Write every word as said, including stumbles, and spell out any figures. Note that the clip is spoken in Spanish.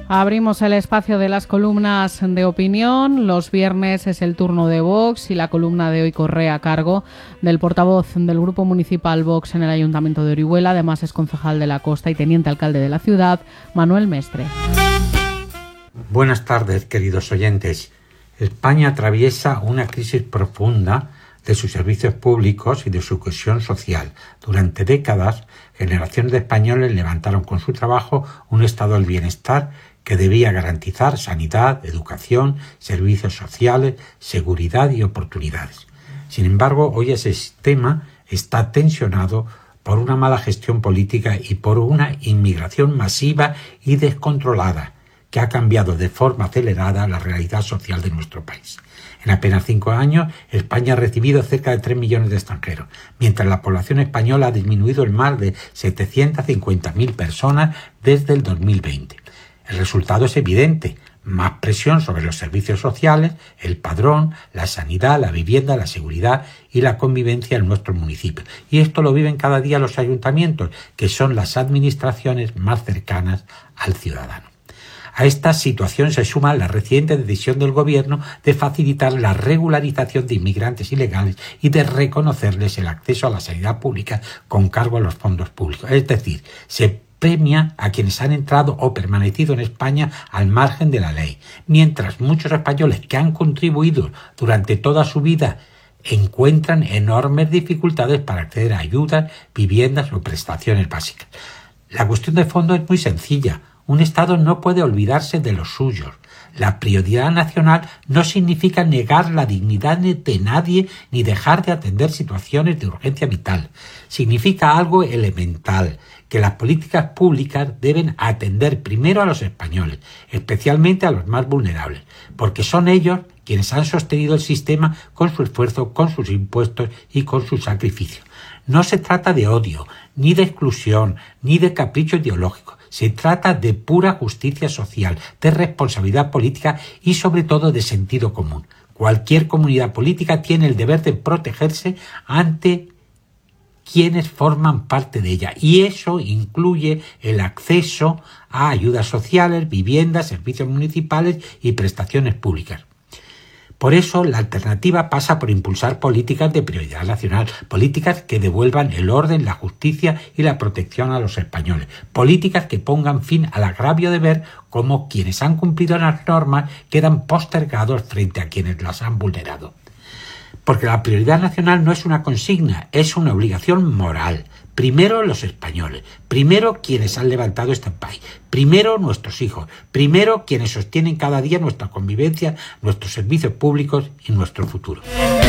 Abrimos el espacio de las columnas de opinión. Los viernes es el turno de Vox y la columna de hoy corre a cargo del portavoz del Grupo Municipal Vox en el Ayuntamiento de Orihuela. Además es concejal de la Costa y teniente alcalde de la ciudad, Manuel Mestre. Buenas tardes, queridos oyentes. España atraviesa una crisis profunda de sus servicios públicos y de su cohesión social. Durante décadas, generaciones de españoles levantaron con su trabajo un estado del bienestar que debía garantizar sanidad, educación, servicios sociales, seguridad y oportunidades. Sin embargo, hoy ese sistema está tensionado por una mala gestión política y por una inmigración masiva y descontrolada que ha cambiado de forma acelerada la realidad social de nuestro país. En apenas cinco años, España ha recibido cerca de tres millones de extranjeros, mientras la población española ha disminuido en más de setecientas cincuenta mil personas desde el dos mil veinte. El resultado es evidente: más presión sobre los servicios sociales, el padrón, la sanidad, la vivienda, la seguridad y la convivencia en nuestros municipios. Y esto lo viven cada día los ayuntamientos, que son las administraciones más cercanas al ciudadano. A esta situación se suma la reciente decisión del Gobierno de facilitar la regularización de inmigrantes ilegales y de reconocerles el acceso a la sanidad pública con cargo a los fondos públicos. Es decir, se premia a quienes han entrado o permanecido en España al margen de la ley, mientras muchos españoles que han contribuido durante toda su vida encuentran enormes dificultades para acceder a ayudas, viviendas o prestaciones básicas. La cuestión de fondo es muy sencilla. Un Estado no puede olvidarse de los suyos. La prioridad nacional no significa negar la dignidad de nadie ni dejar de atender situaciones de urgencia vital. Significa algo elemental, que las políticas públicas deben atender primero a los españoles, especialmente a los más vulnerables, porque son ellos quienes han sostenido el sistema con su esfuerzo, con sus impuestos y con su sacrificio. No se trata de odio, ni de exclusión, ni de capricho ideológico. Se trata de pura justicia social, de responsabilidad política y sobre todo de sentido común. Cualquier comunidad política tiene el deber de protegerse ante quienes forman parte de ella, y eso incluye el acceso a ayudas sociales, viviendas, servicios municipales y prestaciones públicas. Por eso, la alternativa pasa por impulsar políticas de prioridad nacional, políticas que devuelvan el orden, la justicia y la protección a los españoles, políticas que pongan fin al agravio de ver cómo quienes han cumplido las normas quedan postergados frente a quienes las han vulnerado. Porque la prioridad nacional no es una consigna, es una obligación moral. Primero los españoles, primero quienes han levantado este país, primero nuestros hijos, primero quienes sostienen cada día nuestra convivencia, nuestros servicios públicos y nuestro futuro.